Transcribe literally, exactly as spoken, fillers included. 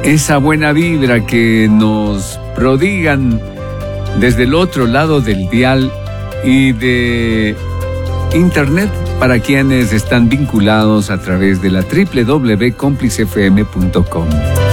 esa buena vibra que nos prodigan desde el otro lado del dial y de internet para quienes están vinculados a través de la doble u doble u doble u punto cómplice f m punto com.